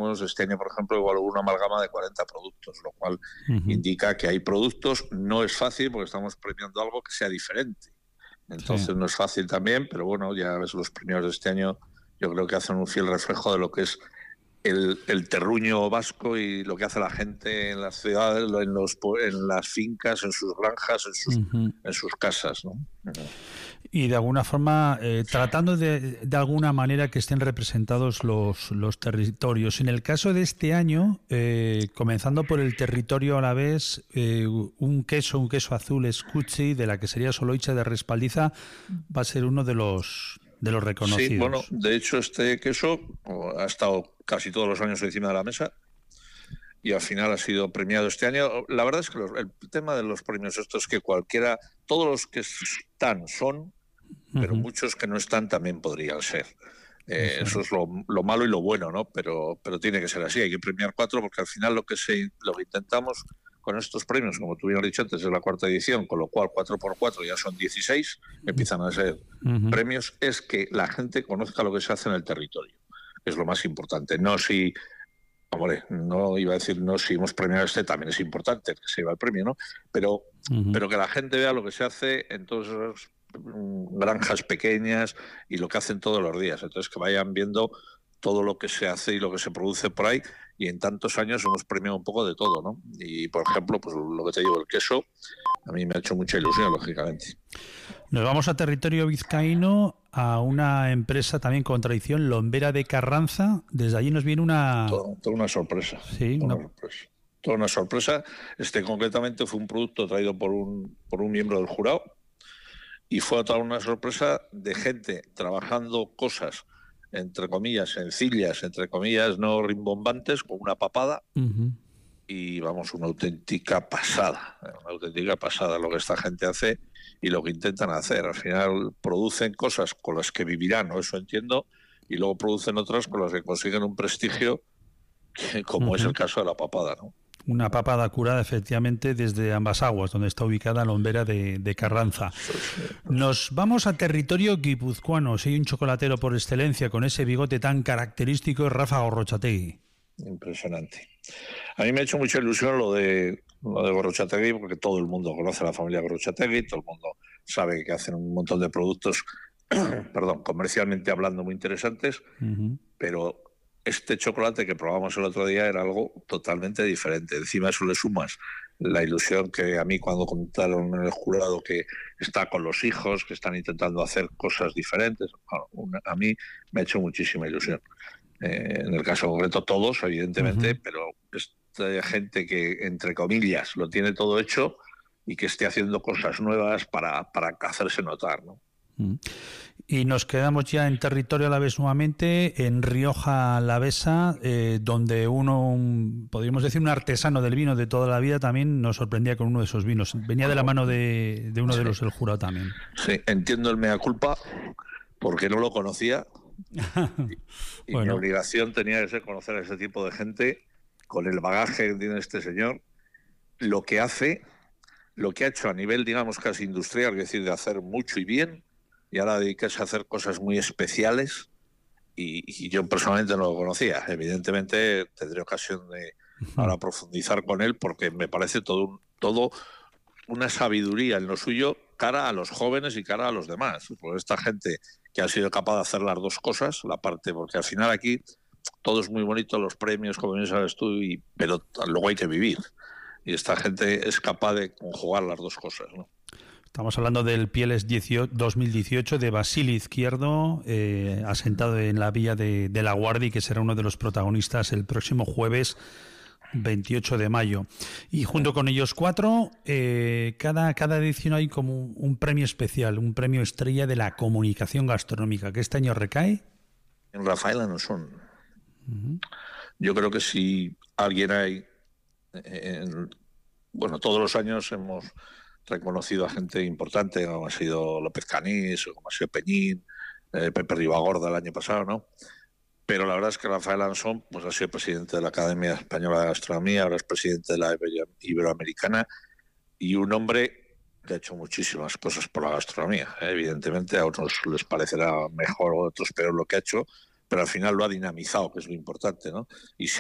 premios, este año, por ejemplo, igual hubo una amalgama de 40 productos, lo cual indica que hay productos. No es fácil porque estamos premiando algo que sea diferente. Entonces no es fácil también, pero bueno, ya ves, los premios de este año yo creo que hacen un fiel reflejo de lo que es el terruño vasco y lo que hace la gente en las ciudades, en las fincas, en sus granjas, en sus casas, ¿no? Y de alguna forma, tratando de alguna manera que estén representados los territorios. En el caso de este año, comenzando por el territorio alavés, un queso azul Escuchi, de la quesería Soloicha de Respaldiza, va a ser uno de los reconocidos. Sí, bueno, de hecho este queso ha estado casi todos los años encima de la mesa y al final ha sido premiado este año. La verdad es que el tema de los premios estos es que todos los que están son, pero muchos que no están también podrían ser. Eso es lo malo y lo bueno, ¿no? Pero tiene que ser así, hay que premiar 4 porque al final lo que intentamos con estos premios, como tú bien has dicho antes, es la 4ª edición, con lo cual 4x4 ya son 16, empiezan a ser premios, es que la gente conozca lo que se hace en el territorio. Es lo más importante. No si hemos premiado también es importante que se lleva el premio, ¿no? Pero que la gente vea lo que se hace en todas esas granjas pequeñas y lo que hacen todos los días. Entonces que vayan viendo todo lo que se hace y lo que se produce por ahí, y en tantos años hemos premiado un poco de todo, ¿no? Y por ejemplo, pues lo que te digo, el queso, a mí me ha hecho mucha ilusión, lógicamente. Nos vamos a territorio vizcaíno, a una empresa también con tradición, Lombera de Carranza. Desde allí nos viene toda una sorpresa. Sí, toda una sorpresa. Concretamente fue un producto traído por un miembro del jurado, y fue toda una sorpresa de gente trabajando cosas, entre comillas, sencillas, entre comillas, no rimbombantes, con una papada. Y vamos, una auténtica pasada lo que esta gente hace y lo que intentan hacer. Al final producen cosas con las que vivirán, ¿no? Eso entiendo, y luego producen otras con las que consiguen un prestigio, como es el caso de la papada, ¿no? Una papada curada, efectivamente, desde ambas aguas, donde está ubicada Lombera de Carranza. Nos vamos a territorio guipuzcoano. Si hay un chocolatero por excelencia con ese bigote tan característico, es Rafa Gorrotxategi. Impresionante. A mí me ha hecho mucha ilusión lo de Gorrotxategi, porque todo el mundo conoce a la familia Gorrotxategi, todo el mundo sabe que hacen un montón de productos, comercialmente hablando, muy interesantes, pero este chocolate que probamos el otro día era algo totalmente diferente. Encima eso le sumas la ilusión que a mí, cuando contaron en el jurado que está con los hijos, que están intentando hacer cosas diferentes, a mí me ha hecho muchísima ilusión. En el caso concreto todos, evidentemente, pero esta gente que, entre comillas, lo tiene todo hecho y que esté haciendo cosas nuevas para hacerse notar, ¿no? Y nos quedamos ya en territorio alavés nuevamente, en Rioja Alavesa, donde podríamos decir, un artesano del vino de toda la vida también nos sorprendía con uno de esos vinos. Venía de la mano de uno de los del jurado también. Sí, entiendo el mea culpa, porque no lo conocía. Y bueno, mi obligación tenía que ser conocer a ese tipo de gente, con el bagaje que tiene este señor, lo que ha hecho a nivel, digamos, casi industrial, es decir, de hacer mucho y bien, y ahora dedicarse a hacer cosas muy especiales, y yo personalmente no lo conocía. Evidentemente tendré ocasión de ahora profundizar con él, porque me parece todo una sabiduría en lo suyo, cara a los jóvenes y cara a los demás. Pues esta gente que ha sido capaz de hacer las dos cosas, porque al final aquí todo es muy bonito, los premios, como bien sabes tú, pero luego hay que vivir. Y esta gente es capaz de conjugar las dos cosas, ¿no? Estamos hablando del Pieles 2018 de Basili Izquierdo, asentado en la villa de La Guardia, que será uno de los protagonistas el próximo jueves 28 de mayo. Y junto con ellos 4, cada edición hay como un premio especial, un premio estrella de la comunicación gastronómica, que este año recae en Rafael Anosón. Yo creo que si alguien hay... todos los años hemos reconocido a gente importante, como ha sido López Canís, o como ha sido Peñín, Pepe Ribagorda el año pasado, ¿no? Pero la verdad es que Rafael Ansón pues ha sido presidente de la Academia Española de Gastronomía, ahora es presidente de la Iberoamericana, y un hombre que ha hecho muchísimas cosas por la gastronomía. Evidentemente a otros les parecerá mejor o a otros peor lo que ha hecho, pero al final lo ha dinamizado, que es lo importante, ¿no? Y